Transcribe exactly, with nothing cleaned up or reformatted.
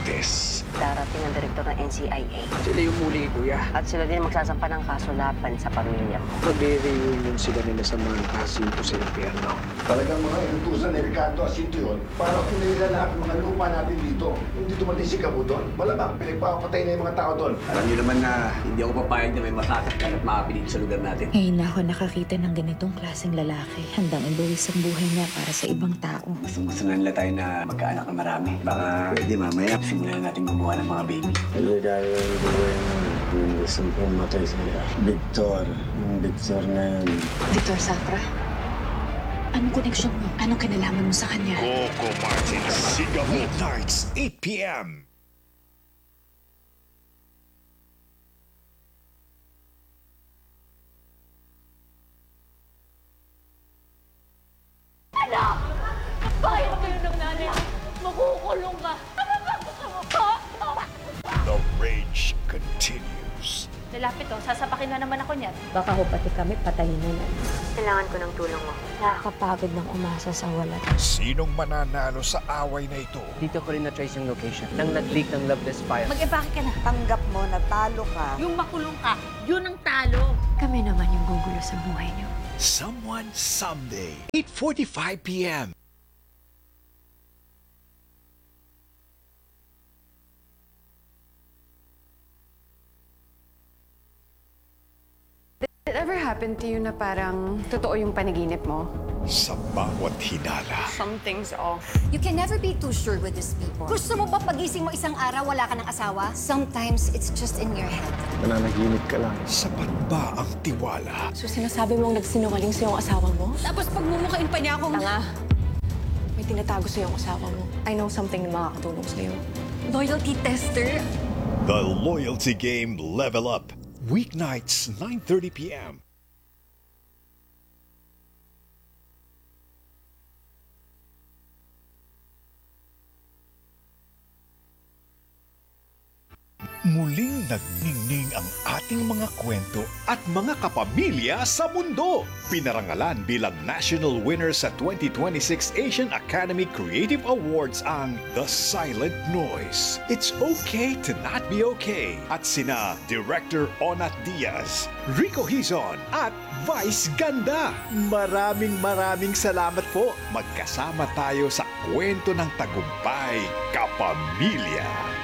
Martes. Darating ang direktor ng N C I A. Sila yung muli, kuya. At sila din magsasampa ng kaso laban sa pamilya mo. Magre-reunion sila nila sa mga kasinto sa impyerno. Talagang mga inutusan ni Ricardo Jacinto yun para kung nilalaki mga lupa natin dito. Hindi dumating si Cabo doon. Malamang pinagpapatay na yung mga tao doon. Alam niyo naman na hindi ako papayag na may masasaktan at makapilig sa lugar natin. Ngayon na ako nakakita ng ganitong klaseng lalaki. Handang ibuwis ang buhay niya para sa ibang tao. Gusto na nila tayo na magkaanak na marami. Baka pwede mamaya simulan natin gumawa ng mga baby. Hindi dahil yung buhay mo, yung gusto pumatay sila. Victor, yung Victor na yun. Victor Safra, anong koneksyon mo? Anong kinalaman mo sa kanya? Coco Martin, Sigaw Nights, eight p m Bakit kayo ng nanay? Makukulong ka. Ano ba gusto mo ko? The rage continues. Lalapit oh, sasapakin na naman ako niyan. Baka ho pati kami patayin na lang. Kailangan ko ng tulong mo. Nakakapagod ng umasa sa wala. Sinong mananalo sa away na ito? Dito ko rin na-trace yung location nang nag-leak ng Loveless file. Mag-ebake ka na. Tanggap mo, natalo ka. Yung makulong ka, yun ang talo. Kami naman yung gugulo sa buhay niyo. Someone Someday, eight forty-five p m Did it ever happen to you na parang totoo yung panaginip mo? Sa bawat hinala, Something's off. You can never be too sure with these people. Gusto mo ba pagising mo isang araw wala ka ng asawa? Sometimes it's just in your head. Nananaginip ka lang. sapat ba ang tiwala? So sinasabi mong nagsinungaling sa yung asawa mo? Tapos pagmumukain pa niya akong... Tanga. May tinatago sa yung asawa mo. I know something na makakatulong sa'yo. Loyalty tester. The Loyalty Game Level Up. Weeknights, nine thirty p m Muling nagningning ang ating mga kwento at mga kapamilya sa mundo. Pinarangalan bilang national winner sa twenty twenty-six Asian Academy Creative Awards ang The Silent Noise. It's okay to not be okay. At sina Director Onat Diaz, Rico Hizon at Vice Ganda. Maraming maraming salamat po. Magkasama tayo sa kwento ng tagumpay, kapamilya.